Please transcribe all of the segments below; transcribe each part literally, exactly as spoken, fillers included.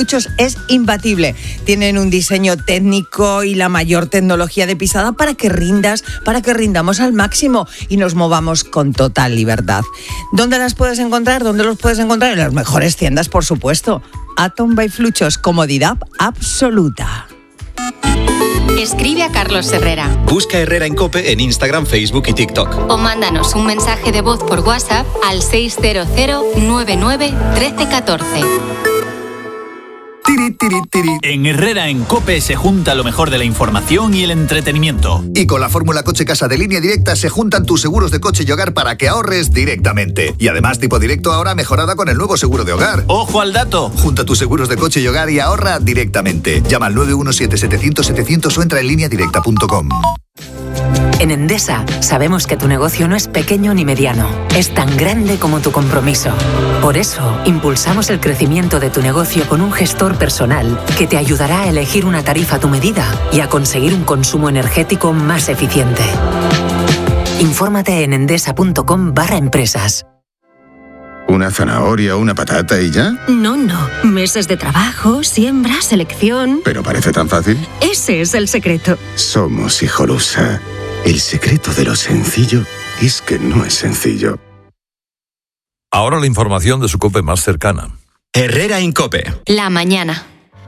Fluchos es imbatible. Tienen un diseño técnico y la mayor tecnología de pisada para que rindas, para que rindamos al máximo y nos movamos con total libertad. ¿Dónde las puedes encontrar? ¿Dónde los puedes encontrar? En las mejores tiendas, por supuesto. Atom by Fluchos, comodidad absoluta. Escribe a Carlos Herrera. Busca Herrera en COPE en Instagram, Facebook y TikTok. O mándanos un mensaje de voz por WhatsApp al seis cero cero nueve nueve uno tres uno cuatro. En Herrera en COPE se junta lo mejor de la información y el entretenimiento. Y con la fórmula Coche Casa de Línea Directa se juntan tus seguros de coche y hogar para que ahorres directamente. Y además tipo directo ahora mejorada con el nuevo seguro de hogar. ¡Ojo al dato! Junta tus seguros de coche y hogar y ahorra directamente. Llama al nueve uno siete setecientos setecientos o entra en línea directa punto com. En Endesa sabemos que tu negocio no es pequeño ni mediano, es tan grande como tu compromiso. Por eso, impulsamos el crecimiento de tu negocio con un gestor personal que te ayudará a elegir una tarifa a tu medida y a conseguir un consumo energético más eficiente. Infórmate en endesa punto com barra empresas. ¿Una zanahoria o una patata y ya? No, no. Meses de trabajo, siembra, selección... Pero parece tan fácil. Ese es el secreto. Somos Hijolusa. El secreto de lo sencillo es que no es sencillo. Ahora la información de su COPE más cercana. Herrera en COPE. La mañana.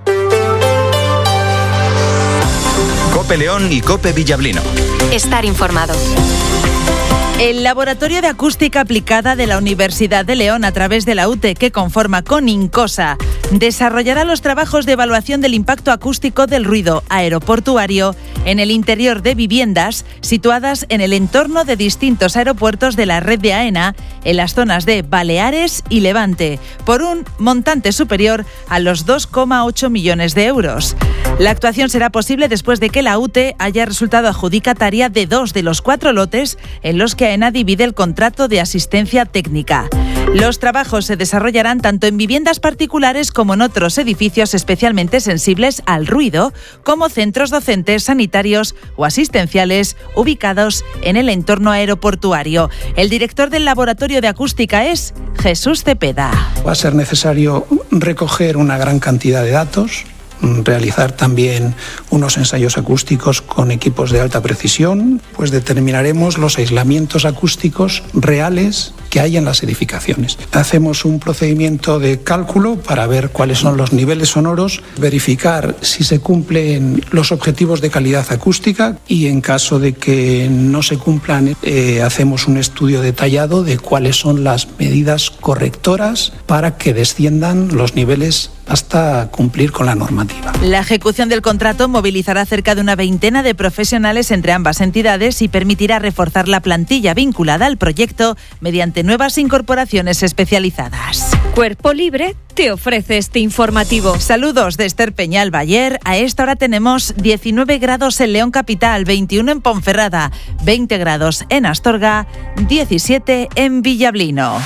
COPE León y COPE Villablino. Estar informado. El Laboratorio de Acústica Aplicada de la Universidad de León, a través de la U T E, que conforma con Incosa, desarrollará los trabajos de evaluación del impacto acústico del ruido aeroportuario en el interior de viviendas situadas en el entorno de distintos aeropuertos de la red de AENA en las zonas de Baleares y Levante, por un montante superior a los dos coma ocho millones de euros. La actuación será posible después de que la U T E haya resultado adjudicataria de dos de los cuatro lotes en los que AENA divide el contrato de asistencia técnica. Los trabajos se desarrollarán tanto en viviendas particulares como en otros edificios especialmente sensibles al ruido, como centros docentes, sanitarios o asistenciales ubicados en el entorno aeroportuario. El director del Laboratorio de Acústica es Jesús Cepeda. Va a ser necesario recoger una gran cantidad de datos, realizar también unos ensayos acústicos con equipos de alta precisión, pues determinaremos los aislamientos acústicos reales que hay en las edificaciones. Hacemos un procedimiento de cálculo para ver cuáles son los niveles sonoros, verificar si se cumplen los objetivos de calidad acústica y en caso de que no se cumplan, eh, hacemos un estudio detallado de cuáles son las medidas correctoras para que desciendan los niveles hasta cumplir con la normativa. La ejecución del contrato movilizará cerca de una veintena de profesionales entre ambas entidades y permitirá reforzar la plantilla vinculada al proyecto mediante nuevas incorporaciones especializadas. Cuerpo Libre te ofrece este informativo. Saludos de Esther Peñal Bayer. A esta hora tenemos diecinueve grados en León Capital, veintiuno en Ponferrada, veinte grados en Astorga, diecisiete en Villablino.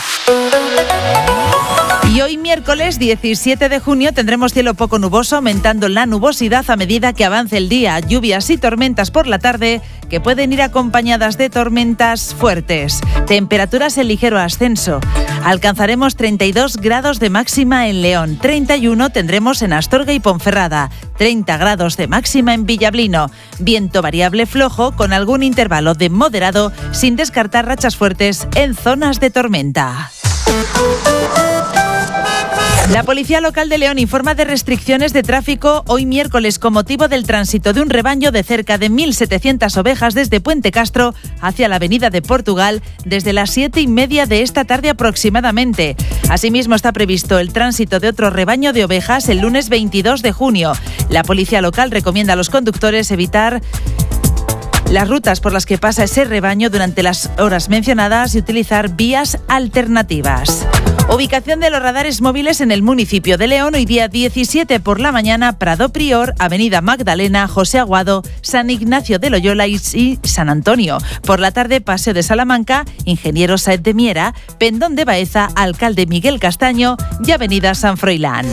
Y hoy miércoles diecisiete de junio tendremos cielo poco nuboso, aumentando la nubosidad a medida que avance el día. Lluvias y tormentas por la tarde que pueden ir acompañadas de tormentas fuertes. Temperaturas en ligero ascenso. Alcanzaremos treinta y dos grados de máxima en León, treinta y uno tendremos en Astorga y Ponferrada, treinta grados de máxima en Villablino. Viento variable flojo con algún intervalo de moderado, sin descartar rachas fuertes en zonas de tormenta. La Policía Local de León informa de restricciones de tráfico hoy miércoles con motivo del tránsito de un rebaño de cerca de mil setecientas ovejas desde Puente Castro hacia la Avenida de Portugal desde las siete y media de esta tarde aproximadamente. Asimismo está previsto el tránsito de otro rebaño de ovejas el lunes veintidós de junio. La Policía Local recomienda a los conductores evitar las rutas por las que pasa ese rebaño durante las horas mencionadas y utilizar vías alternativas. Ubicación de los radares móviles en el municipio de León, hoy día diecisiete por la mañana, Prado Prior, Avenida Magdalena, José Aguado, San Ignacio de Loyola y San Antonio. Por la tarde, Paseo de Salamanca, Ingeniero Saez de Miera, Pendón de Baeza, Alcalde Miguel Castaño y Avenida San Froilán.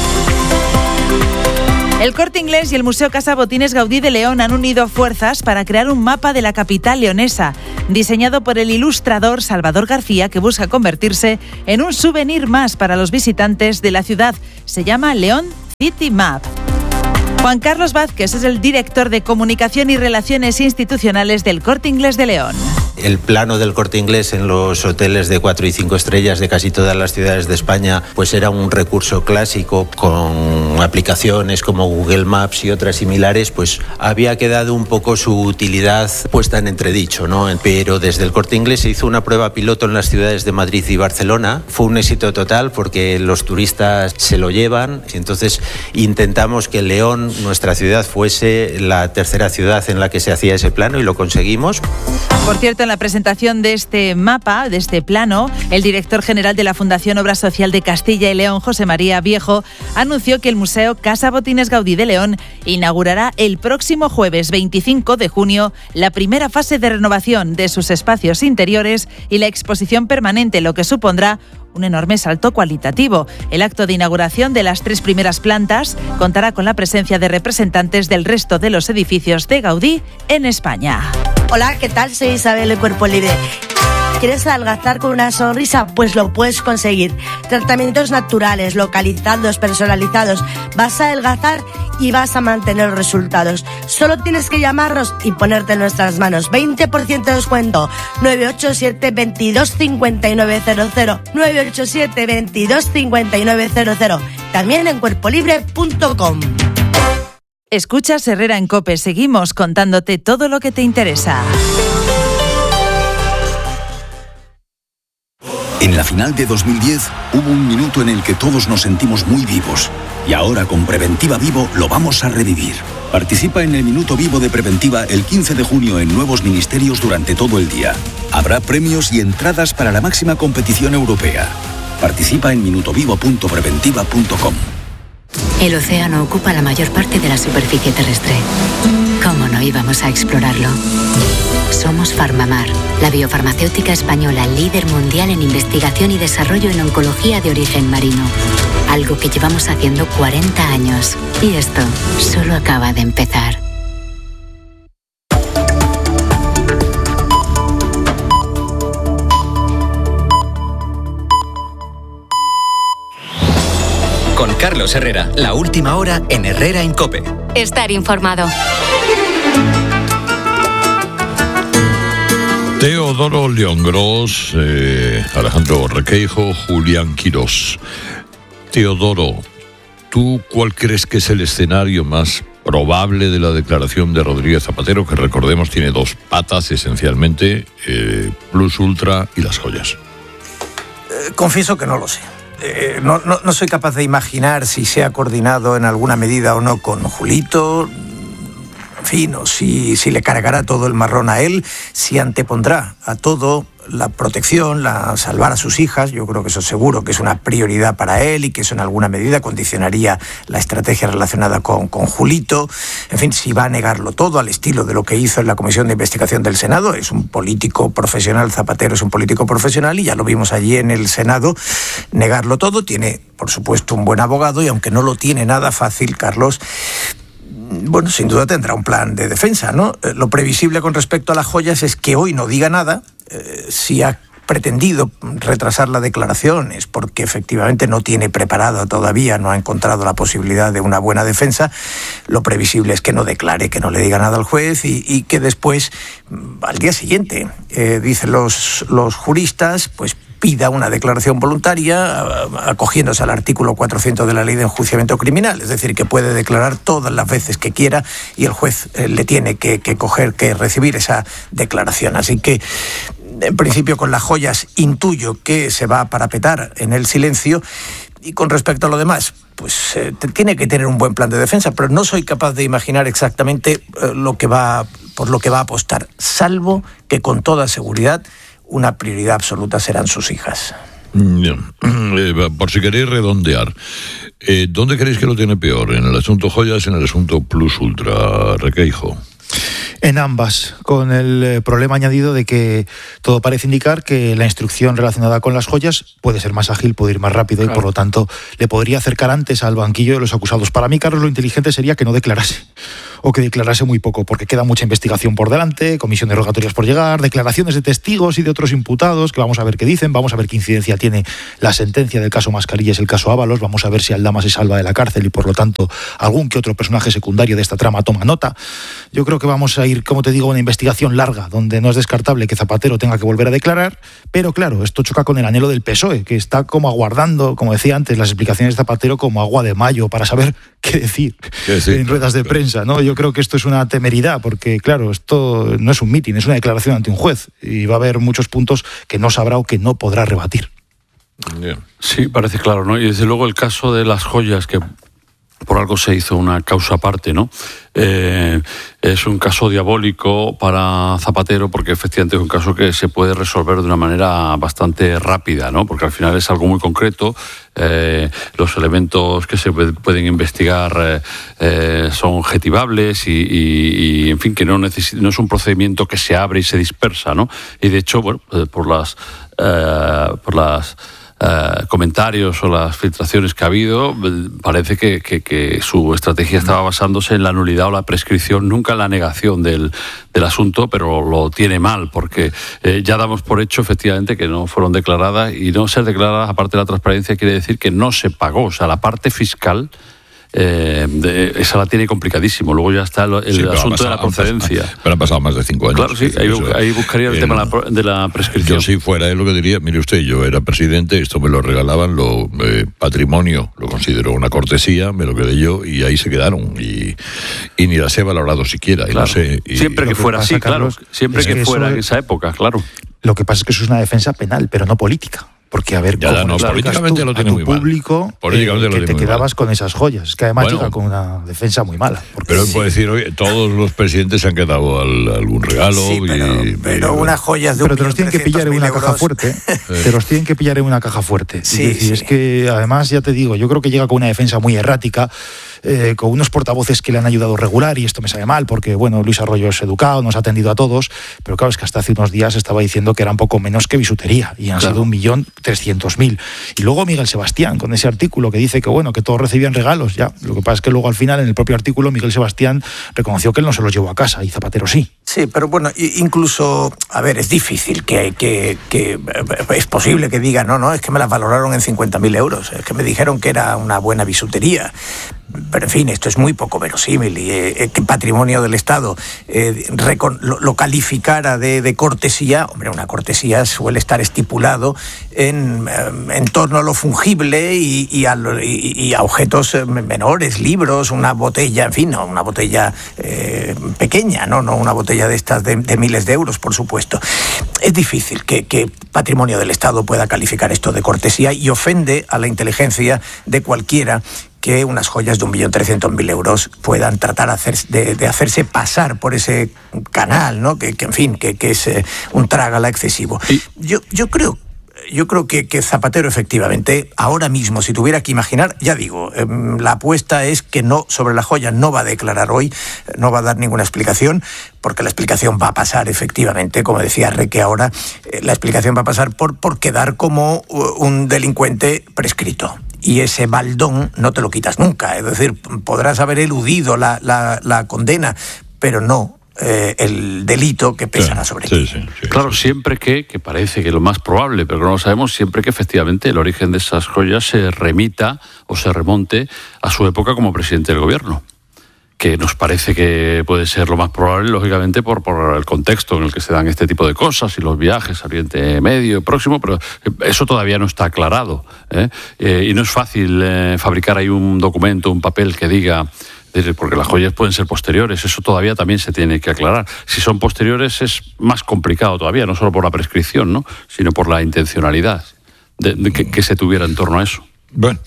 El Corte Inglés y el Museo Casa Botines Gaudí de León han unido fuerzas para crear un mapa de la capital leonesa, diseñado por el ilustrador Salvador García, que busca convertirse en un souvenir más para los visitantes de la ciudad. Se llama León City Map. Juan Carlos Vázquez es el director de Comunicación y Relaciones Institucionales del Corte Inglés de León. El plano del Corte Inglés en los hoteles de cuatro y cinco estrellas de casi todas las ciudades de España pues era un recurso clásico. Con aplicaciones como Google Maps y otras similares, pues había quedado un poco su utilidad puesta en entredicho, ¿no? Pero desde el Corte Inglés se hizo una prueba piloto en las ciudades de Madrid y Barcelona. Fue un éxito total porque los turistas se lo llevan. Entonces intentamos que León, nuestra ciudad, fuese la tercera ciudad en la que se hacía ese plano y lo conseguimos. Por cierto, en la presentación de este mapa, de este plano, el director general de la Fundación Obra Social de Castilla y León, José María Viejo, anunció que el Museo Casa Botines Gaudí de León inaugurará el próximo jueves veinticinco de junio la primera fase de renovación de sus espacios interiores y la exposición permanente, lo que supondrá un enorme salto cualitativo. El acto de inauguración de las tres primeras plantas contará con la presencia de representantes del resto de los edificios de Gaudí en España. Hola, ¿qué tal? Soy Isabel de Cuerpo Libre. ¿Quieres adelgazar con una sonrisa? Pues lo puedes conseguir. Tratamientos naturales, localizados, personalizados. Vas a adelgazar y vas a mantener los resultados. Solo tienes que llamarnos y ponerte en nuestras manos. veinte por ciento de descuento. nueve ocho siete, veintidós cincuenta y nueve cero cero. nueve ocho siete, veintidós cincuenta y nueve cero cero. También en cuerpo libre punto com. Escuchas Herrera en COPE. Seguimos contándote todo lo que te interesa. En la final de dos mil diez hubo un minuto en el que todos nos sentimos muy vivos. Y ahora con Preventiva Vivo lo vamos a revivir. Participa en el Minuto Vivo de Preventiva el quince de junio en nuevos ministerios durante todo el día. Habrá premios y entradas para la máxima competición europea. Participa en minuto vivo punto preventiva punto com. El océano ocupa la mayor parte de la superficie terrestre. ¿Cómo no íbamos a explorarlo? Somos Farmamar, la biofarmacéutica española líder mundial en investigación y desarrollo en oncología de origen marino. Algo que llevamos haciendo cuarenta años. Y esto solo acaba de empezar. Con Carlos Herrera, la última hora en Herrera en COPE. Estar informado. Teodoro León Gros, eh, Alejandro Requeijo, Julián Quirós. Teodoro, ¿tú cuál crees que es el escenario más probable de la declaración de Rodríguez Zapatero, que recordemos tiene dos patas esencialmente, eh, Plus Ultra y las joyas? Eh, confieso que no lo sé. Eh, no, no, no soy capaz de imaginar si se ha coordinado en alguna medida o no con Julito, en fin, o si, si le cargará todo el marrón a él, si antepondrá a todo la protección, la salvar a sus hijas. Yo creo que eso seguro que es una prioridad para él y que eso en alguna medida condicionaría la estrategia relacionada con, con Julito. En fin, si va a negarlo todo al estilo de lo que hizo en la Comisión de Investigación del Senado. Es un político profesional, Zapatero es un político profesional y ya lo vimos allí en el Senado negarlo todo. Tiene, por supuesto, un buen abogado y aunque no lo tiene nada fácil, Carlos, bueno, sin duda tendrá un plan de defensa, ¿no? Lo previsible con respecto a las joyas es que hoy no diga nada. Eh, si ha pretendido retrasar la declaración es porque efectivamente no tiene preparada todavía, no ha encontrado la posibilidad de una buena defensa. Lo previsible es que no declare, que no le diga nada al juez y, y que después, al día siguiente, eh, dicen los, los juristas, pues pida una declaración voluntaria acogiéndose al artículo cuatrocientos de la Ley de Enjuiciamiento Criminal, es decir, que puede declarar todas las veces que quiera y el juez eh, le tiene que, que coger, que recibir esa declaración. Así que, en principio, con las joyas intuyo que se va a parapetar en el silencio y con respecto a lo demás, pues eh, tiene que tener un buen plan de defensa, pero no soy capaz de imaginar exactamente eh, lo que va, por lo que va a apostar, salvo que con toda seguridad una prioridad absoluta serán sus hijas. Eh, por si queréis redondear, eh, ¿dónde creéis que lo tiene peor? ¿En el asunto joyas, en el asunto Plus Ultra, Requeijo? En ambas, con el eh, problema añadido de que todo parece indicar que la instrucción relacionada con las joyas puede ser más ágil, puede ir más rápido, claro, y por lo tanto le podría acercar antes al banquillo de los acusados. Para mí, Carlos, lo inteligente sería que no declarase. o que declarase muy poco, porque queda mucha investigación por delante, comisiones rogatorias por llegar, declaraciones de testigos y de otros imputados, que vamos a ver qué dicen, vamos a ver qué incidencia tiene la sentencia del caso Mascarillas, el caso Ábalos, vamos a ver si Aldama se salva de la cárcel y por lo tanto algún que otro personaje secundario de esta trama toma nota. Yo creo que vamos a ir, como te digo, a una investigación larga, donde no es descartable que Zapatero tenga que volver a declarar, pero claro, esto choca con el anhelo del P S O E, que está como aguardando, como decía antes, las explicaciones de Zapatero como agua de mayo para saber qué decir, ¿Qué decir? en ruedas de prensa, ¿no? Yo creo que esto es una temeridad, porque claro, esto no es un mitin, es una declaración ante un juez y va a haber muchos puntos que no sabrá o que no podrá rebatir. Sí, parece claro, ¿no? Y desde luego el caso de las joyas, que por algo se hizo una causa aparte, ¿no? Eh, es un caso diabólico para Zapatero, porque efectivamente es un caso que se puede resolver de una manera bastante rápida, ¿no? Porque al final es algo muy concreto. Eh, los elementos que se pueden investigar eh, eh, son objetivables y, y, y, en fin, que no, necesita, no es un procedimiento que se abre y se dispersa, ¿no? Y de hecho, bueno, eh, por las eh, por las Uh, comentarios o las filtraciones que ha habido, parece que, que, que su estrategia estaba basándose en la nulidad o la prescripción, nunca en la negación del, del asunto, pero lo tiene mal, porque eh, ya damos por hecho efectivamente que no fueron declaradas, y no ser declaradas, aparte de la transparencia, quiere decir que no se pagó. O sea, la parte fiscal Eh, de, esa la tiene complicadísimo. Luego ya está el, el sí, asunto pasado, de la procedencia. Han, pero han pasado más de cinco años. Claro, sí, ahí, ahí buscaría el eh, tema no, de la prescripción. Yo si fuera él lo que diría, mire usted, yo era presidente, esto me lo regalaban, lo eh, patrimonio, lo considero una cortesía, me lo quedé yo y ahí se quedaron. Y, y ni las he valorado siquiera. Claro. Y no sé, y, siempre que, que fuera así, Carlos, claro. Siempre que, que fuera en esa época, claro. Lo que pasa es que eso es una defensa penal, pero no política. Porque, a ver, ya, no, políticamente tú, lo tiene a tu muy público mal. Políticamente eh, lo que tiene te quedabas mal. con esas joyas. Es que además bueno, llega con una defensa muy mala. Pero él sí. puede decir, oye, todos los presidentes se han quedado al, algún regalo. Sí, pero, y, pero y, unas joyas de Pero te los tienen que pillar en una euros. caja fuerte. Te los tienen que pillar en una caja fuerte. Sí, es decir, sí. es que además, ya te digo, yo creo que llega con una defensa muy errática, eh, con unos portavoces que le han ayudado regular, y esto me sabe mal, porque, bueno, Luis Arroyo es educado, nos ha atendido a todos, pero claro, es que hasta hace unos días estaba diciendo que eran poco menos que bisutería, y han claro. sido un millón trescientos mil. Y luego Miguel Sebastián, con ese artículo que dice que, bueno, que todos recibían regalos, ya. Lo que pasa es que luego al final, en el propio artículo, Miguel Sebastián reconoció que él no se los llevó a casa, y Zapatero sí. Sí, pero bueno, incluso, a ver, es difícil que, que, que es posible que digan, no, no, es que me las valoraron en cincuenta mil euros, es que me dijeron que era una buena bisutería. Pero en fin, esto es muy poco verosímil, y eh, que patrimonio del Estado eh, recon, lo, lo calificara de, de cortesía. Hombre, una cortesía suele estar estipulado en, en torno a lo fungible y, y, a, y, y a objetos menores, libros, una botella, en fin, no una botella eh, pequeña, no, no una botella de estas de, de miles de euros, por supuesto. Es difícil que, que patrimonio del Estado pueda calificar esto de cortesía, y ofende a la inteligencia de cualquiera que unas joyas de un millón trescientos mil euros puedan tratar hacer, de, de hacerse pasar por ese canal, ¿no? Que, que en fin, que, que es eh, un trágala excesivo. ¿Sí? Yo, yo creo Yo creo que, que Zapatero, efectivamente, ahora mismo, si tuviera que imaginar, ya digo, eh, la apuesta es que no, sobre la joya no va a declarar hoy, no va a dar ninguna explicación, porque la explicación va a pasar, efectivamente, como decía Reque ahora, eh, la explicación va a pasar por, por quedar como un delincuente prescrito. Y ese baldón no te lo quitas nunca. Es decir, podrás haber eludido la, la, la condena, pero no eh, el delito que pesará sí, sobre sí, ti. Sí, sí, claro, sí. siempre que, que parece que lo más probable, pero que no lo sabemos, siempre que efectivamente el origen de esas joyas se remita o se remonte a su época como presidente del gobierno, que nos parece que puede ser lo más probable, lógicamente, por, por el contexto en el que se dan este tipo de cosas y los viajes a Oriente Medio y Próximo, pero eso todavía no está aclarado, ¿eh? Eh, y no es fácil eh, fabricar ahí un documento, un papel que diga, porque las joyas pueden ser posteriores, eso todavía también se tiene que aclarar. Si son posteriores es más complicado todavía, no solo por la prescripción, ¿no?, sino por la intencionalidad de, de que, que se tuviera en torno a eso. Bueno,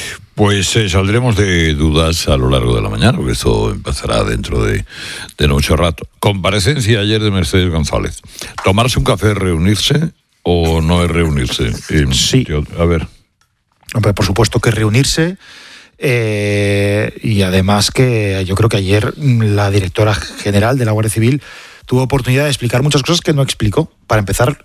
pues eh, saldremos de dudas a lo largo de la mañana, porque esto empezará dentro de, de mucho rato. Comparecencia ayer de Mercedes González. ¿Tomarse un café es reunirse o no es reunirse? Eh, sí. Yo, a ver. Hombre, por supuesto que es reunirse. Eh, y además que yo creo que ayer la directora general de la Guardia Civil tuvo oportunidad de explicar muchas cosas que no explicó. Para empezar,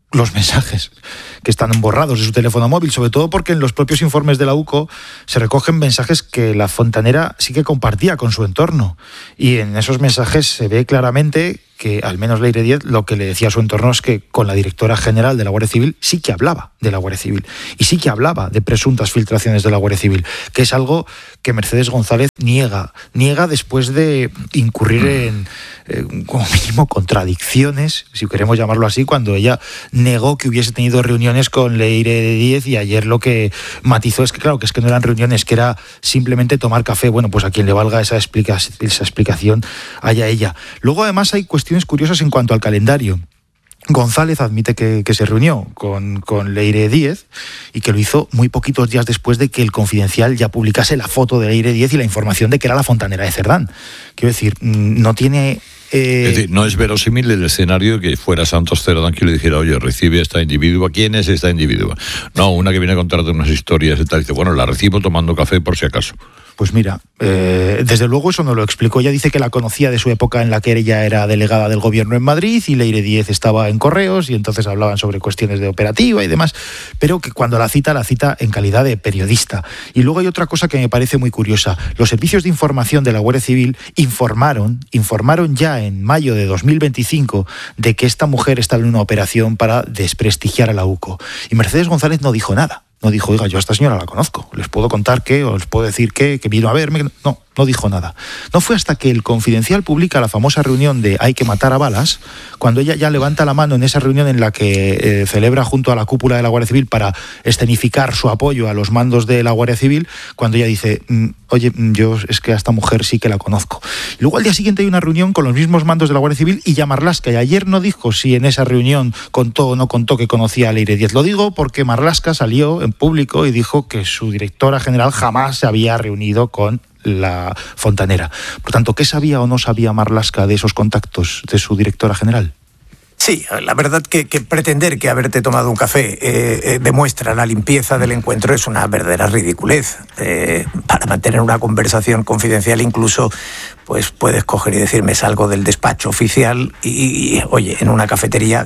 los mensajes que están borrados de su teléfono móvil, sobre todo porque en los propios informes de la U C O se recogen mensajes que la fontanera sí que compartía con su entorno, y en esos mensajes se ve claramente que al menos Leire Díez lo que le decía a su entorno es que con la directora general de la Guardia Civil sí que hablaba de la Guardia Civil y sí que hablaba de presuntas filtraciones de la Guardia Civil, que es algo que Mercedes González niega, niega después de incurrir en, eh, como mínimo, contradicciones, si queremos llamarlo así, cuando ella negó que hubiese tenido reuniones con Leire Díez, y ayer lo que matizó es que, claro, que es que no eran reuniones, que era simplemente tomar café. Bueno, pues a quien le valga esa, explica, esa explicación, haya ella. Luego, además, hay cuestiones curiosas en cuanto al calendario. González admite que, que se reunió con, con Leire Díez y que lo hizo muy poquitos días después de que el Confidencial ya publicase la foto de Leire Díez y la información de que era la fontanera de Cerdán. Quiero decir, no tiene... Eh... Es decir, no es verosímil el escenario que fuera Santos Cerdán que le dijera, oye, recibe a esta individua. ¿Quién es esta individua? No, una que viene a contarte unas historias y tal. Dice, bueno, la recibo tomando café por si acaso. Pues mira, eh, desde luego eso no lo explicó. Ella dice que la conocía de su época en la que ella era delegada del gobierno en Madrid y Leire Díez estaba en Correos, y entonces hablaban sobre cuestiones de operativa y demás, pero que cuando la cita, la cita en calidad de periodista. Y luego hay otra cosa que me parece muy curiosa. Los servicios de información de la Guardia Civil informaron, informaron ya en mayo de dos mil veinticinco de que esta mujer estaba en una operación para desprestigiar a la U C O. Y Mercedes González no dijo nada. No dijo, oiga, yo a esta señora la conozco, les puedo contar qué, o les puedo decir qué, que vino a verme. No, no dijo nada. No fue hasta que el Confidencial publica la famosa reunión de hay que matar a balas, cuando ella ya levanta la mano en esa reunión en la que eh, celebra junto a la cúpula de la Guardia Civil para escenificar su apoyo a los mandos de la Guardia Civil, cuando ella dice, oye, yo es que a esta mujer sí que la conozco. Luego al día siguiente hay una reunión con los mismos mandos de la Guardia Civil y ya Marlaska, y ayer no dijo si en esa reunión contó o no contó que conocía a Leire Díez. Lo digo porque Marlaska salió en público y dijo que su directora general jamás se había reunido con la fontanera. Por tanto, ¿qué sabía o no sabía Marlaska de esos contactos de su directora general? Sí, la verdad que, que pretender que haberte tomado un café eh, eh, demuestra la limpieza del encuentro es una verdadera ridiculez. Eh, para mantener una conversación confidencial incluso pues puedes coger y decirme salgo del despacho oficial y, y oye, en una cafetería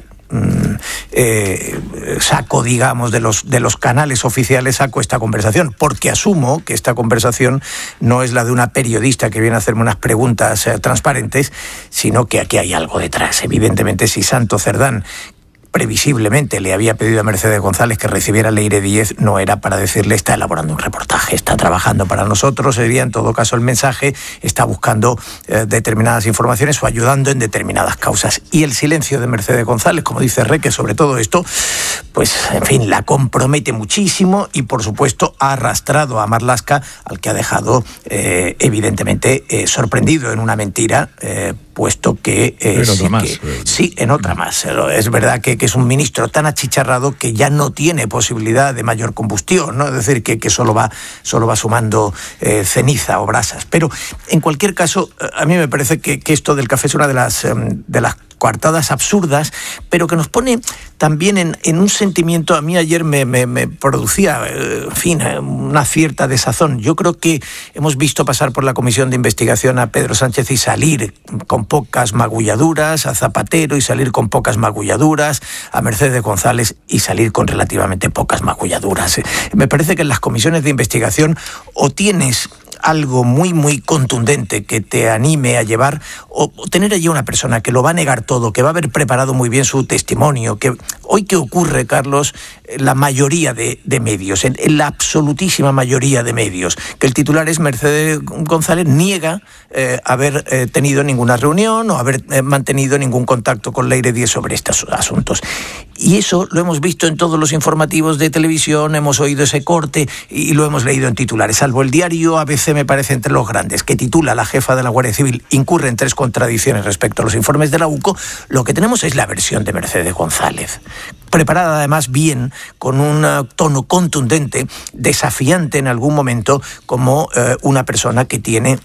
Eh, saco, digamos, de los, de los canales oficiales, saco esta conversación, porque asumo que esta conversación no es la de una periodista que viene a hacerme unas preguntas eh, transparentes, sino que aquí hay algo detrás. Evidentemente, si Santos Cerdán previsiblemente le había pedido a Mercedes González que recibiera a Leire Díez, no era para decirle está elaborando un reportaje, está trabajando para nosotros, sería en todo caso el mensaje, está buscando eh, determinadas informaciones o ayudando en determinadas causas. Y el silencio de Mercedes González, como dice Reque, sobre todo esto, pues en fin, la compromete muchísimo y por supuesto ha arrastrado a Marlaska, al que ha dejado eh, evidentemente eh, sorprendido en una mentira, eh, puesto que... Eh, en sí, otra más. Que, sí, en otra más. Es verdad que, que es un ministro tan achicharrado que ya no tiene posibilidad de mayor combustión, ¿no? Es decir, que, que solo va, solo va sumando eh, ceniza o brasas. Pero, en cualquier caso, a mí me parece que, que esto del café es una de las, de las coartadas absurdas, pero que nos pone también en, en un sentimiento. A mí ayer me, me, me producía, eh, en fin, una cierta desazón. Yo creo que hemos visto pasar por la comisión de investigación a Pedro Sánchez y salir con pocas magulladuras, a Zapatero y salir con pocas magulladuras, a Mercedes González y salir con relativamente pocas magulladuras. Me parece que en las comisiones de investigación o tienes algo muy, muy contundente que te anime a llevar, o tener allí una persona que lo va a negar todo, que va a haber preparado muy bien su testimonio. Que hoy, ¿qué ocurre, Carlos? La mayoría de, de medios, en, en la absolutísima mayoría de medios, que el titular es Mercedes González niega eh, haber eh, tenido ninguna reunión o haber eh, mantenido ningún contacto con Leire Díez sobre estos asuntos. Y eso lo hemos visto en todos los informativos de televisión, hemos oído ese corte y lo hemos leído en titulares, salvo el diario A B C, me parece, entre los grandes, que titula la jefa de la Guardia Civil incurre en tres contradicciones respecto a los informes de la U C O. Lo que tenemos es la versión de Mercedes González, preparada además bien, con un tono contundente, desafiante en algún momento, como eh, una persona que tiene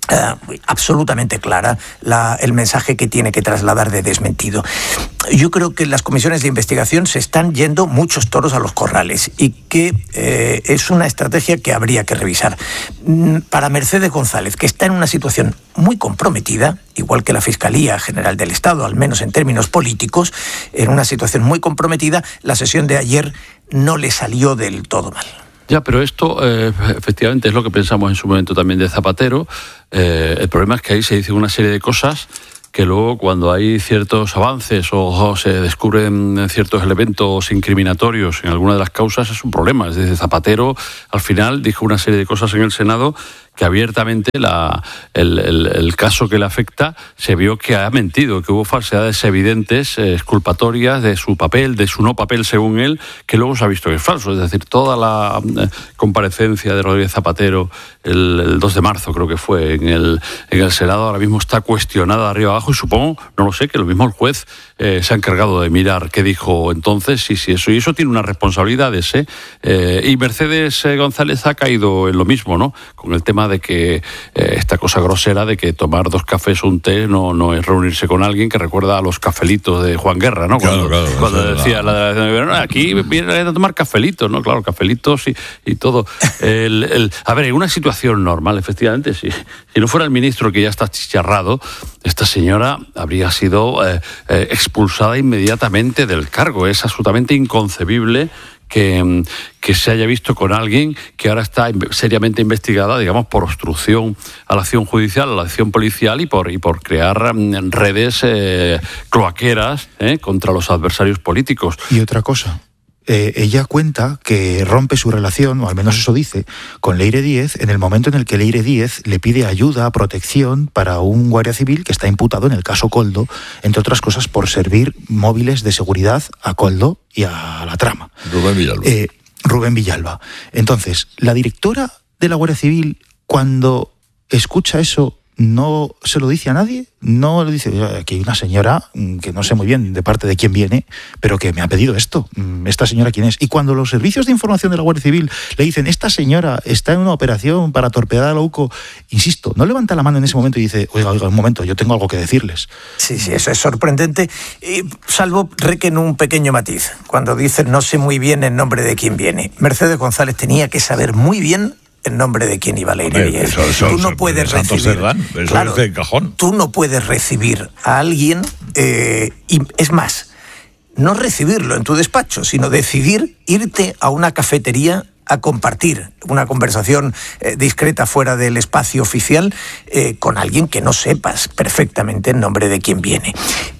Uh, absolutamente clara la, el mensaje que tiene que trasladar de desmentido. Yo creo que en las comisiones de investigación se están yendo muchos toros a los corrales y que eh, es una estrategia que habría que revisar. Para Mercedes González, que está en una situación muy comprometida, igual que la Fiscalía General del Estado, al menos en términos políticos, en una situación muy comprometida, la sesión de ayer no le salió del todo mal. Ya, pero esto eh, efectivamente es lo que pensamos en su momento también de Zapatero. Eh, el problema es que ahí se dicen una serie de cosas que luego cuando hay ciertos avances o, o se descubren ciertos elementos incriminatorios en alguna de las causas es un problema. Es decir, Zapatero al final dijo una serie de cosas en el Senado que abiertamente la, el, el, el caso que le afecta se vio que ha mentido, que hubo falsedades evidentes, eh, exculpatorias de su papel, de su no papel según él, que luego se ha visto que es falso. Es decir, toda la eh, comparecencia de Rodríguez Zapatero el, el dos de marzo creo que fue en el, en el Senado ahora mismo está cuestionada de arriba abajo y supongo, no lo sé, que lo mismo el juez eh, se ha encargado de mirar qué dijo entonces, sí, sí, eso, y eso tiene unas responsabilidades, ¿eh? Eh, y Mercedes González ha caído en lo mismo, ¿no? Con el tema de que eh, esta cosa grosera de que tomar dos cafés o un té no, no es reunirse con alguien, que recuerda a los cafelitos de Juan Guerra, ¿no? Cuando, claro, claro, cuando decía la delegación de gobierno, aquí viene a tomar cafelitos, ¿no? Claro, cafelitos y, y todo. El, el, a ver, en una situación normal, efectivamente, si, si no fuera el ministro que ya está chicharrado, esta señora habría sido eh, eh, expulsada inmediatamente del cargo. Es absolutamente inconcebible Que, que se haya visto con alguien que ahora está seriamente investigada, digamos, por obstrucción a la acción judicial, a la acción policial y por, y por crear redes eh, cloaqueras eh, contra los adversarios políticos. Y otra cosa, eh, ella cuenta que rompe su relación, o al menos eso dice, con Leire Díez en el momento en el que Leire Díez le pide ayuda, protección para un guardia civil que está imputado en el caso Koldo, entre otras cosas por servir móviles de seguridad a Koldo y a la trama. Rubén Villalba. Eh, Rubén Villalba. Entonces, la directora de la Guardia Civil, cuando escucha eso, no se lo dice a nadie, no le dice, aquí hay una señora que no sé muy bien de parte de quién viene, pero que me ha pedido esto, esta señora quién es. Y cuando los servicios de información de la Guardia Civil le dicen, esta señora está en una operación para torpedar a la U C O, insisto, no levanta la mano en ese momento y dice, oiga, oiga, un momento, yo tengo algo que decirles. Sí, sí, eso es sorprendente, y salvo Reque en un pequeño matiz, cuando dice, no sé muy bien en nombre de quién viene. Mercedes González tenía que saber muy bien en nombre de quién iba Leire Díez. Eso, eso, tú no eso, puedes Santos recibir, Cerdán, eso claro, es de cajón. Tú no puedes recibir a alguien eh, y es más, no recibirlo en tu despacho, sino decidir irte a una cafetería a compartir una conversación eh, discreta fuera del espacio oficial eh, con alguien que no sepas perfectamente en nombre de quién viene.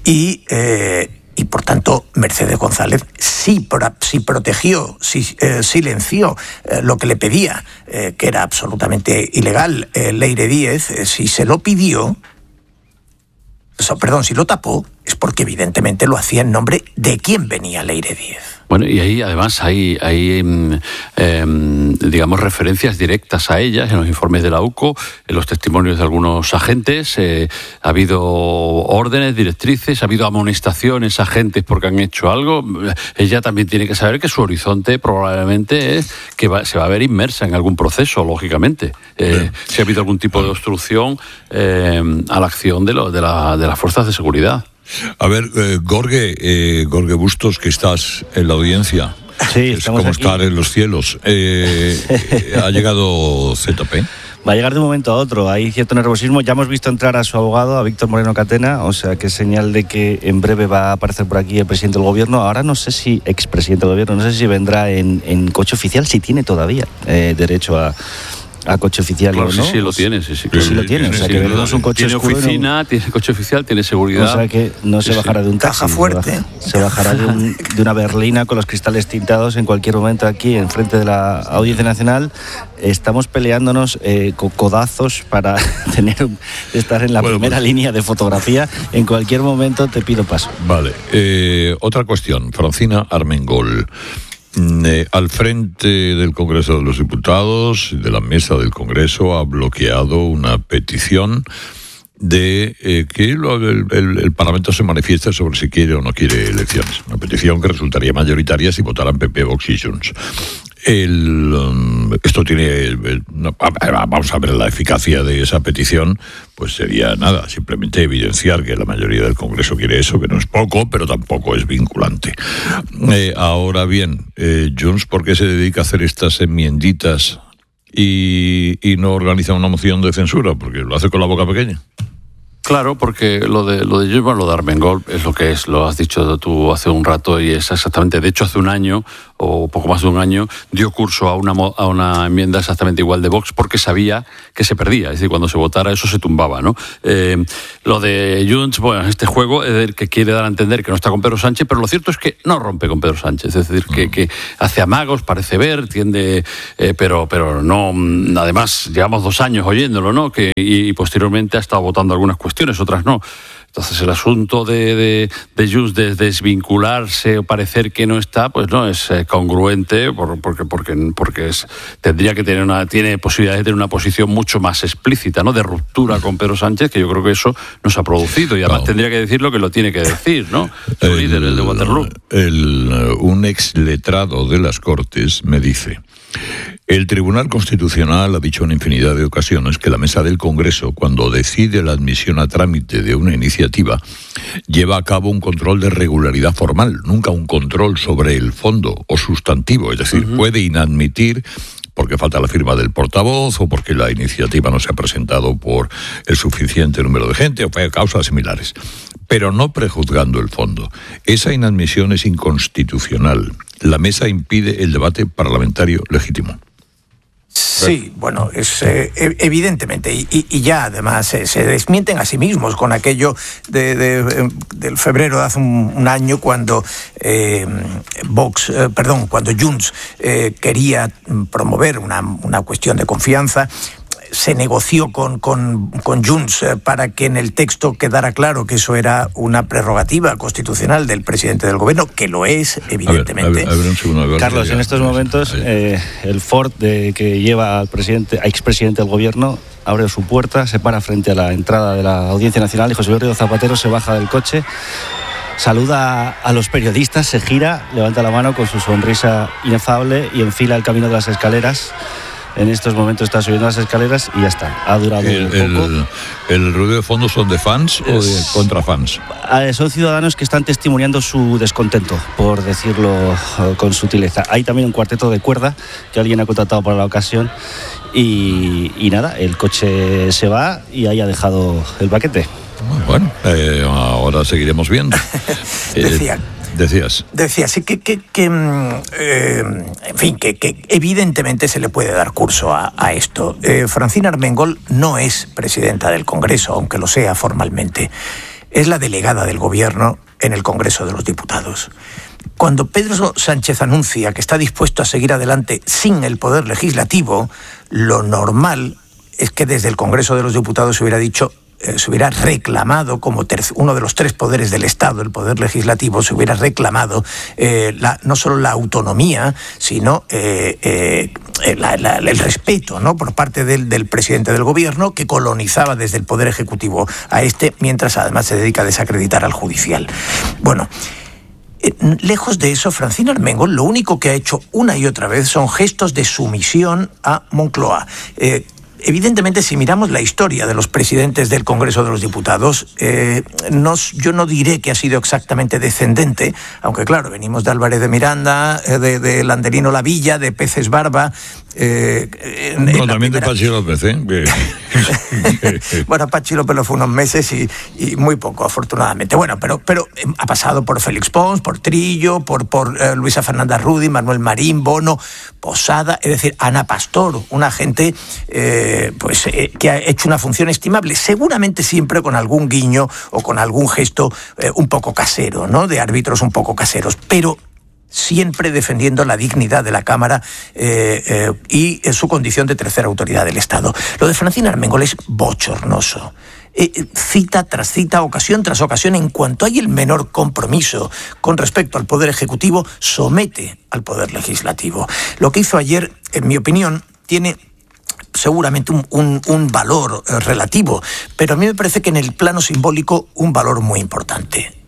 Y eh, Y, por tanto, Mercedes González sí, pro, sí protegió, sí eh, silenció eh, lo que le pedía, eh, que era absolutamente ilegal, eh, Leire Díez. Eh, si se lo pidió, so, perdón, si lo tapó, es porque evidentemente lo hacía en nombre de quién venía Leire Díez. Bueno, y ahí además hay, hay eh, digamos, referencias directas a ellas en los informes de la U C O, en los testimonios de algunos agentes. Eh, ha habido órdenes, directrices, ha habido amonestaciones a agentes porque han hecho algo. Ella también tiene que saber que su horizonte probablemente es que va, se va a ver inmersa en algún proceso, lógicamente. Eh, si ha habido algún tipo de obstrucción eh, a la acción de, lo, de, la, de las fuerzas de seguridad. A ver, eh, Gorge, eh, Gorge Bustos, que estás en la audiencia. Sí, es estamos como aquí. estar en los cielos. Eh, ¿Ha llegado Z P? Va a llegar de un momento a otro, hay cierto nerviosismo. Ya hemos visto entrar a su abogado, a Víctor Moreno Catena, o sea que es señal de que en breve va a aparecer por aquí el presidente del gobierno. Ahora no sé si, expresidente del gobierno, no sé si vendrá en, en coche oficial, si tiene todavía eh, derecho a... a coche oficial, claro, ¿no? Sí, sí, lo tiene, sí, sí. Sí, sí lo tiene, o sea que veremos un coche tiene oscuro. oficina, no... tiene coche oficial, tiene seguridad. O sea que no se sí, bajará de un taxi. Caja fuerte. Se bajará de, un, de una berlina con los cristales tintados en cualquier momento aquí, enfrente de la Audiencia Nacional. Estamos peleándonos eh, con codazos para tener estar en la bueno, primera pues... línea de fotografía. En cualquier momento te pido paso. Vale. Eh, otra cuestión. Francina Armengol. Eh, al frente del Congreso de los Diputados, de la mesa del Congreso, ha bloqueado una petición de eh, que el, el, el Parlamento se manifieste sobre si quiere o no quiere elecciones. Una petición que resultaría mayoritaria si votaran P P, Vox y Junts. El, um, esto tiene, el, no, vamos a ver la eficacia de esa petición, pues sería nada, simplemente evidenciar que la mayoría del Congreso quiere eso, que no es poco, pero tampoco es vinculante. Eh, ahora bien, eh, Junts, ¿por qué se dedica a hacer estas enmienditas y, y no organiza una moción de censura? Porque lo hace con la boca pequeña. Claro, porque lo de lo de Junts, lo de Armengol es lo que es, lo has dicho tú hace un rato y es exactamente, de hecho hace un año o poco más de un año dio curso a una a una enmienda exactamente igual de Vox porque sabía que se perdía, es decir, cuando se votara eso se tumbaba, ¿no? Eh, lo de Junts, bueno, este juego es el que quiere dar a entender que no está con Pedro Sánchez, pero lo cierto es que no rompe con Pedro Sánchez, es decir, que, que hace amagos, parece ver, tiende, eh, pero pero no, además llevamos dos años oyéndolo, ¿no? Que y, y posteriormente ha estado votando algunas cuestiones, otras no. Entonces el asunto de, de, de Junts de desvincularse o parecer que no está, pues no es eh, congruente por, porque porque porque es, tendría que tener una tiene posibilidades de tener una posición mucho más explícita, ¿no? De ruptura con Pedro Sánchez, que yo creo que eso no se ha producido y además no. Tendría que decir lo que lo tiene que decir, ¿no? Su el, líder, el de Waterloo. El, un ex letrado de las Cortes me dice: el Tribunal Constitucional ha dicho en infinidad de ocasiones que la mesa del Congreso, cuando decide la admisión a trámite de una iniciativa, lleva a cabo un control de regularidad formal, nunca un control sobre el fondo o sustantivo, es decir, uh-huh. puede inadmitir porque falta la firma del portavoz o porque la iniciativa no se ha presentado por el suficiente número de gente o por causas similares, pero no prejuzgando el fondo. Esa inadmisión es inconstitucional. La mesa impide el debate parlamentario legítimo. Sí, bueno, es eh, evidentemente, y, y ya además eh, se desmienten a sí mismos con aquello de, de, del febrero de hace un, un año cuando eh, Vox, eh, perdón, cuando Junts eh, quería promover una, una cuestión de confianza. Se negoció con, con, con Junts eh, para que en el texto quedara claro que eso era una prerrogativa constitucional del presidente del gobierno, que lo es, evidentemente. A ver, a ver, a ver un segundo, a ver, Carlos, en estos momentos eh, el Ford de, que lleva al presidente, a expresidente del gobierno abre su puerta, se para frente a la entrada de la Audiencia Nacional y José Luis Rodríguez Zapatero se baja del coche, saluda a los periodistas, se gira, levanta la mano con su sonrisa inefable y enfila el camino de las escaleras. En estos momentos está subiendo las escaleras y ya está. Ha durado el, un poco. El, ¿El ruido de fondo son de fans es, o de contrafans? Son ciudadanos que están testimoniando su descontento, por decirlo con sutileza. Hay también un cuarteto de cuerda que alguien ha contratado para la ocasión. Y, y nada, el coche se va y ahí ha dejado el paquete. Bueno, eh, ahora seguiremos viendo. Decía. Eh, Decías. Decía, sí, que, que, que eh, en fin, que, que evidentemente se le puede dar curso a, a esto. Eh, Francina Armengol no es presidenta del Congreso, aunque lo sea formalmente. Es la delegada del Gobierno en el Congreso de los Diputados. Cuando Pedro Sánchez anuncia que está dispuesto a seguir adelante sin el Poder Legislativo, lo normal es que desde el Congreso de los Diputados se hubiera dicho... se hubiera reclamado como ter- uno de los tres poderes del Estado, el poder legislativo, se hubiera reclamado eh, la, no solo la autonomía, sino eh, eh, la, la, el respeto, ¿no?, por parte del, del presidente del gobierno, que colonizaba desde el poder ejecutivo a este, mientras además se dedica a desacreditar al judicial. Bueno, eh, lejos de eso, Francina Armengol lo único que ha hecho una y otra vez son gestos de sumisión a Moncloa. Eh, Evidentemente, si miramos la historia de los presidentes del Congreso de los Diputados, eh, no, yo no diré que ha sido exactamente descendente, aunque claro, venimos de Álvarez de Miranda, eh, de, de Landelino Lavilla, de Peces Barba. Eh, en, no, en también primera... de Pachi López, ¿eh? Bueno, Pachi López lo fue unos meses y, y muy poco, afortunadamente. Bueno, pero, pero eh, ha pasado por Félix Pons, por Trillo, por, por eh, Luisa Fernanda Rudy, Manuel Marín, Bono, Posada, es decir, Ana Pastor, una gente eh, pues, eh, que ha hecho una función estimable, seguramente siempre con algún guiño o con algún gesto eh, un poco casero, ¿no?, de árbitros un poco caseros, pero siempre defendiendo la dignidad de la Cámara eh, eh, y su condición de tercera autoridad del Estado. Lo de Francina Armengol es bochornoso. Eh, cita tras cita, ocasión tras ocasión, en cuanto hay el menor compromiso con respecto al Poder Ejecutivo, somete al Poder Legislativo. Lo que hizo ayer, en mi opinión, tiene seguramente un, un, un valor eh, relativo, pero a mí me parece que en el plano simbólico un valor muy importante.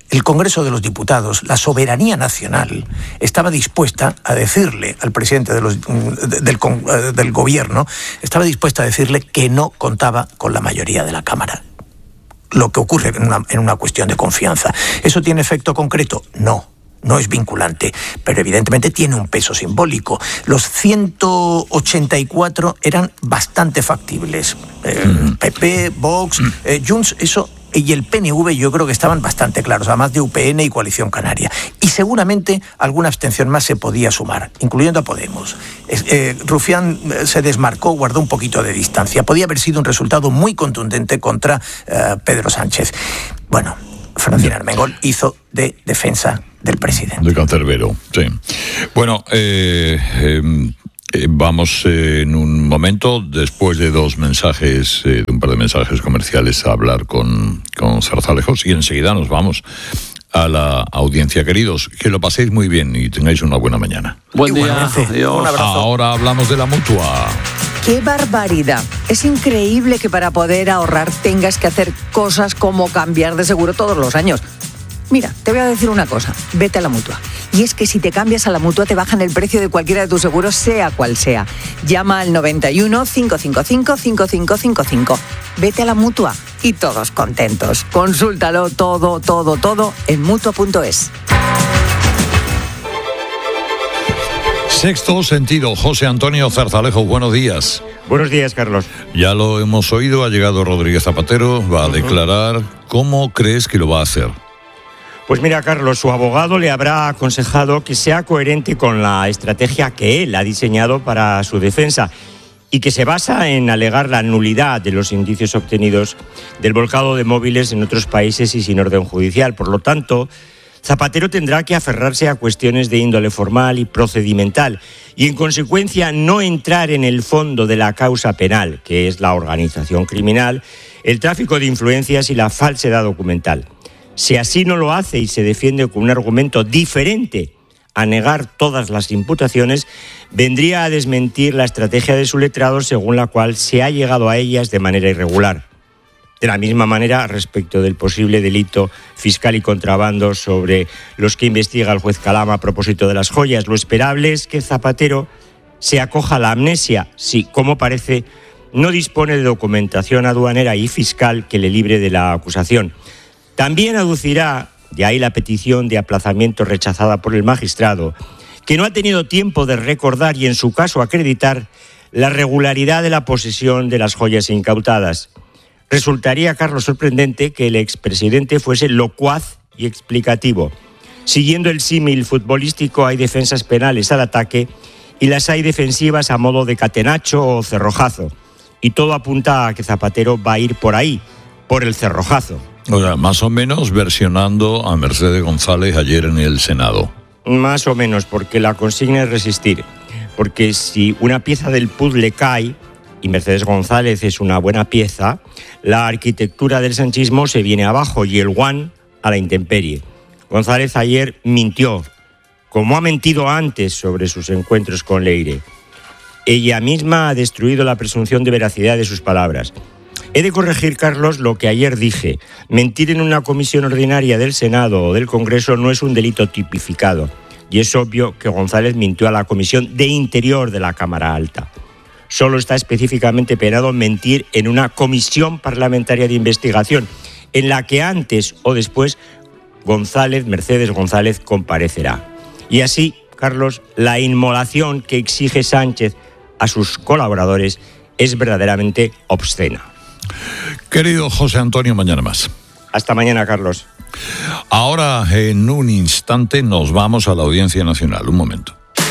el Congreso de los Diputados, la soberanía nacional, estaba dispuesta a decirle al presidente de los, del, del, del gobierno, estaba dispuesta a decirle que no contaba con la mayoría de la Cámara. Lo que ocurre en una, en una cuestión de confianza. ¿Eso tiene efecto concreto? No. No es vinculante, pero evidentemente tiene un peso simbólico. Los ciento ochenta y cuatro eran bastante factibles. Eh, mm. P P, Vox, eh, Junts, eso, y el P N V yo creo que estaban bastante claros, además de U P N y Coalición Canaria. Y seguramente alguna abstención más se podía sumar, incluyendo a Podemos. Eh, Rufián se desmarcó, guardó un poquito de distancia. Podía haber sido un resultado muy contundente contra eh, Pedro Sánchez. Bueno, Francina Armengol hizo de defensa del presidente. De Cancerbero, sí. Bueno, eh, eh, eh, vamos eh, en un momento, después de dos mensajes, eh, de un par de mensajes comerciales, a hablar con, con Zarzalejos, y enseguida nos vamos a la audiencia. Queridos, que lo paséis muy bien y tengáis una buena mañana. Buen día. Un abrazo. Ahora hablamos de la Mutua. ¡Qué barbaridad! Es increíble que para poder ahorrar tengas que hacer cosas como cambiar de seguro todos los años. Mira, te voy a decir una cosa, vete a la Mutua. Y es que si te cambias a la Mutua te bajan el precio de cualquiera de tus seguros, sea cual sea. Llama al noventa y uno, cinco cinco cinco, cinco cinco cinco cinco. Vete a la Mutua y todos contentos. Consúltalo todo, todo, todo en mutua punto es. Sexto sentido, José Antonio Zarzalejo, buenos días. Buenos días, Carlos. Ya lo hemos oído, ha llegado Rodríguez Zapatero, va a declarar. ¿Cómo crees que lo va a hacer? Pues mira, Carlos, su abogado le habrá aconsejado que sea coherente con la estrategia que él ha diseñado para su defensa y que se basa en alegar la nulidad de los indicios obtenidos del volcado de móviles en otros países y sin orden judicial. Por lo tanto, Zapatero tendrá que aferrarse a cuestiones de índole formal y procedimental y, en consecuencia, no entrar en el fondo de la causa penal, que es la organización criminal, el tráfico de influencias y la falsedad documental. Si así no lo hace y se defiende con un argumento diferente a negar todas las imputaciones, vendría a desmentir la estrategia de su letrado según la cual se ha llegado a ellas de manera irregular. De la misma manera, respecto del posible delito fiscal y contrabando sobre los que investiga el juez Calama a propósito de las joyas, lo esperable es que Zapatero se acoja a la amnesia si, como parece, no dispone de documentación aduanera y fiscal que le libre de la acusación. También aducirá, de ahí la petición de aplazamiento rechazada por el magistrado, que no ha tenido tiempo de recordar y, en su caso, acreditar la regularidad de la posesión de las joyas incautadas. Resultaría, Carlos, sorprendente que el expresidente fuese locuaz y explicativo. Siguiendo el símil futbolístico, hay defensas penales al ataque y las hay defensivas a modo de catenacho o cerrojazo. Y todo apunta a que Zapatero va a ir por ahí, por el cerrojazo. O sea, más o menos versionando a Mercedes González ayer en el Senado. Más o menos, porque la consigna es resistir. Porque si una pieza del puzzle cae, y Mercedes González es una buena pieza, la arquitectura del sanchismo se viene abajo y el guan a la intemperie. González ayer mintió, como ha mentido antes sobre sus encuentros con Leire. Ella misma ha destruido la presunción de veracidad de sus palabras. He de corregir, Carlos, lo que ayer dije. Mentir en una comisión ordinaria del Senado o del Congreso no es un delito tipificado. Y es obvio que González mintió a la Comisión de Interior de la Cámara Alta. Solo está específicamente penado mentir en una comisión parlamentaria de investigación, en la que antes o después González, Mercedes González, comparecerá. Y así, Carlos, la inmolación que exige Sánchez a sus colaboradores es verdaderamente obscena. Querido José Antonio, mañana más. Hasta mañana, Carlos. Ahora, en un instante, nos vamos a la Audiencia Nacional. Un momento.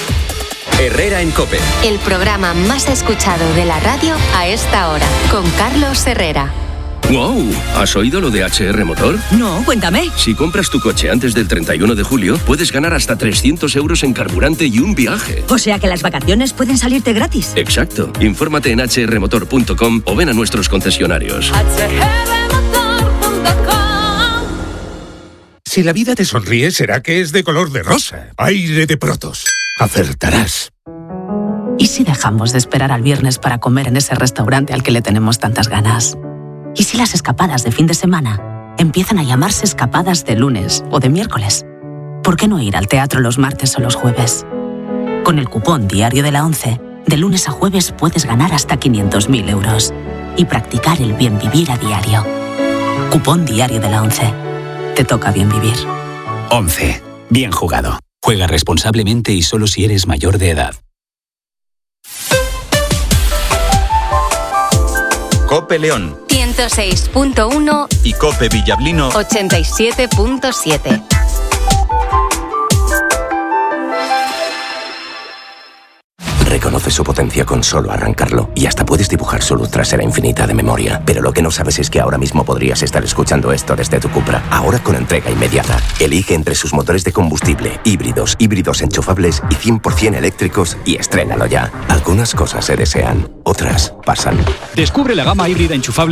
Herrera en COPE. El programa más escuchado de la radio a esta hora, con Carlos Herrera. ¡Wow! ¿Has oído lo de H R Motor? No, cuéntame. Si compras tu coche antes del treinta y uno de julio, puedes ganar hasta trescientos euros en carburante y un viaje. O sea que las vacaciones pueden salirte gratis. Exacto. Infórmate en h r motor punto com o ven a nuestros concesionarios. hache erre motor punto com. Si la vida te sonríe, será que es de color de rosa. Aire de Protos. Acertarás. ¿Y si dejamos de esperar al viernes para comer en ese restaurante al que le tenemos tantas ganas? ¿Y si las escapadas de fin de semana empiezan a llamarse escapadas de lunes o de miércoles. ¿Por qué no ir al teatro los martes o los jueves? Con el cupón Diario de la ONCE, de lunes a jueves puedes ganar hasta quinientos mil euros y practicar el bien vivir a diario. Cupón Diario de la ONCE. Te toca bien vivir. ONCE. Bien jugado. Juega responsablemente y solo si eres mayor de edad. Cope León ciento seis punto uno y Cope Villablino ochenta y siete punto siete. Reconoce su potencia con solo arrancarlo y hasta puedes dibujar su luz trasera infinita de memoria. Pero lo que no sabes es que ahora mismo podrías estar escuchando esto desde tu Cupra. Ahora con entrega inmediata. Elige entre sus motores de combustible, híbridos, híbridos enchufables y cien por ciento eléctricos y estrénalo ya. Algunas cosas se desean, otras pasan. Descubre la gama híbrida enchufable